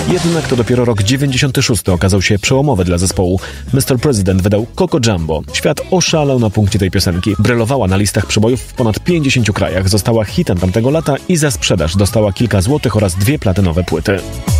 Jednak to dopiero rok 96 okazał się przełomowy dla zespołu. Mr. President wydał Coco Jumbo. Świat oszalał na punkcie tej piosenki. Brylowała na listach przebojów w ponad 50 krajach, została hitem tamtego lata i za sprzedaż dostała kilka złotych oraz 2 platynowe płyty.